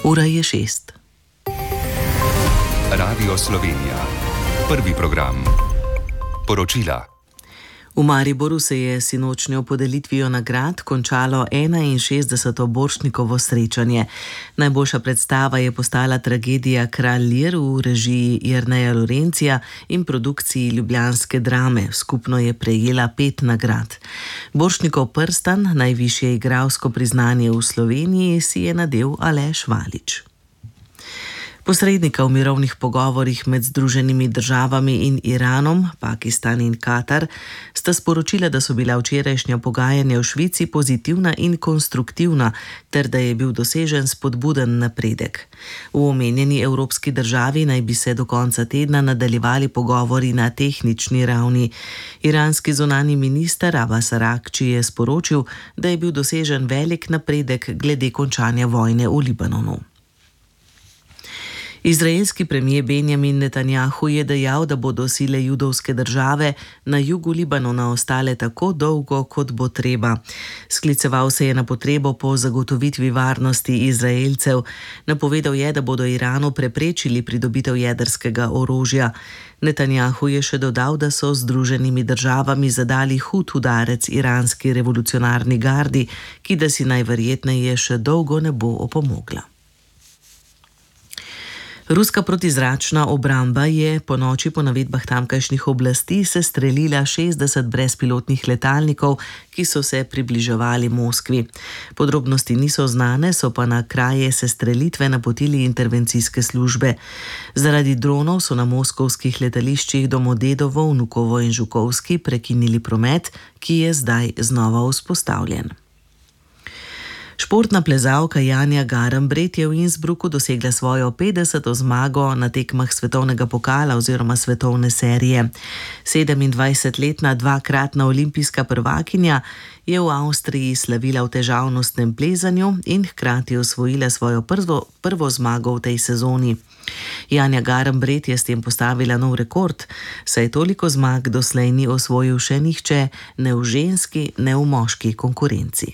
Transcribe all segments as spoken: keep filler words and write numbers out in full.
Ura je šest. Radio Slovenija. Prvi program. Poročila. V Mariboru se je sinočnjo podelitvijo nagrad končalo enainšestdeseto Borštnikovo srečanje. Najboljša predstava je postala tragedija Kralj Lir v režiji Jerneja Lorencija in produkciji ljubljanske Drame. Skupno je prejela pet nagrad. Borštnikov prstan, najvišje igralsko priznanje v Sloveniji, si je nadel Aleš Valič. Posrednika v mirovnih pogovorih med Združenimi državami in Iranom, Pakistan in Katar, sta sporočila, da so bila včerajšnja pogajanja v Švici pozitivna in konstruktivna, ter da je bil dosežen spodbuden napredek. V omenjeni evropski državi naj bi se do konca tedna nadaljevali pogovori na tehnični ravni. Iranski zunanji minister Abbas Arakči je sporočil, da je bil dosežen velik napredek glede končanja vojne v Libanonu. Izraelski premijer Benjamin Netanjahu je dejal, da bodo sile judovske države na jugu Libanona ostale tako dolgo, kot bo treba. Skliceval se je na potrebo po zagotovitvi varnosti Izraelcev. Napovedal je, da bodo Iranu preprečili pridobitev jedrskega orožja. Netanjahu je še dodal, da so z Združenimi državami zadali hud udarec iranski revolucionarni gardi, ki da si najverjetneje še dolgo ne bo opomogla. Ruska protizračna obramba je po noči po navedbah tamkajšnjih oblasti sestrelila šestdeset brezpilotnih letalnikov, ki so se približevali Moskvi. Podrobnosti niso znane, so pa na kraje sestrelitve napotili intervencijske službe. Zaradi dronov so na moskovskih letališčih Domodedovo, Vnukovo in Žukovski prekinili promet, ki je zdaj znova vzpostavljen. Športna plezalka Janja Garnbret je v Innsbrucku dosegla svojo petdeseto zmago na tekmah svetovnega pokala oziroma svetovne serije. sedemindvajsetletna dvakratna olimpijska prvakinja je v Avstriji slavila v težavnostnem plezanju in hkrati osvojila svojo prvo, prvo zmago v tej sezoni. Janja Garnbret je s tem postavila nov rekord, saj toliko zmag doslej ni osvojil še nihče, ne v ženski, ne v moški konkurenci.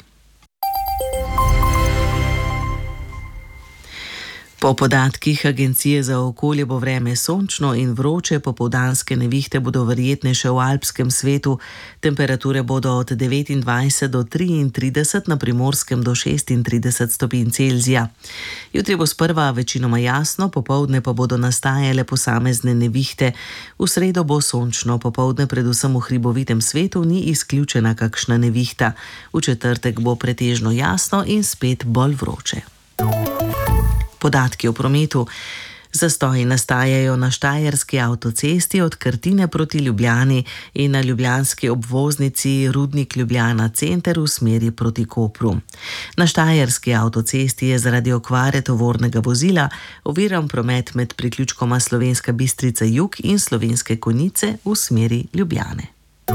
Po podatkih Agencije za okolje bo vreme sončno in vroče, popoldanske nevihte bodo verjetnejše v alpskem svetu, temperature bodo od devetindvajset do triintrideset, na Primorskem do šestintrideset stopinj Celzija. Jutri bo sprva večinoma jasno, popoldne pa bodo nastajale posamezne nevihte. V sredo bo sončno, popoldne predvsem v hribovitem svetu ni izključena kakšna nevihta. V četrtek bo pretežno jasno in spet bolj vroče. Podatki o prometu. Zastoji nastajajo na Štajerski avtocesti od Krtine proti Ljubljani in na ljubljanski obvoznici Rudnik Ljubljana center v smeri proti Kopru. Na Štajerski avtocesti je zaradi okvare tovornega vozila oviran promet med priključkoma Slovenska Bistrica jug in Slovenske Konjice v smeri Ljubljane.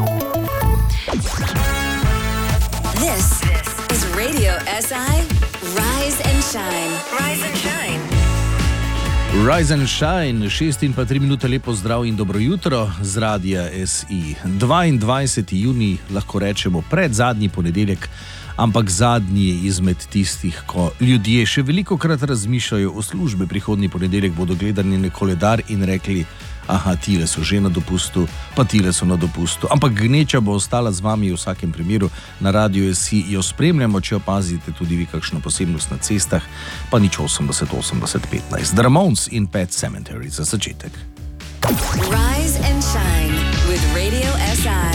This is Radio S I Rise and Shine. Rise and Shine. Rise and Shine, šest in pa tri minute, lepo zdrav in dobro jutro z Radia S I. dvaindvajseti junij, lahko rečemo pred zadnji ponedeljek, ampak zadnji izmed tistih, ko ljudje še velikokrat razmišljajo o službi. Prihodnji ponedeljek bodo gledali na koledar in rekli, aha, tile so že na dopustu, pa tile so na dopustu. Ampak gneča bo ostala z vami v vsakem primeru. Na Radiu S I jo spremljamo, če opazite tudi vi kakšno posebnost na cestah, pa nič osemdeset osemdeset petnajst. The Ramones in Pet Sematary za začetek. Rise and Shine with Radio S I.